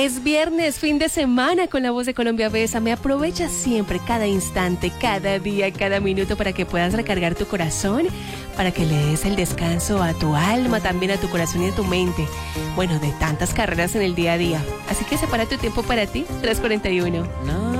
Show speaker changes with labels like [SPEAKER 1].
[SPEAKER 1] Es viernes, fin de semana con La Voz de Colombia. Bésame. Aprovecha siempre, cada instante, cada día, cada minuto para que puedas recargar tu corazón, para que le des el descanso a tu alma, también a tu corazón y a tu mente. Bueno, de tantas carreras en el día a día. Así que separa tu tiempo para ti, 3:41.
[SPEAKER 2] No.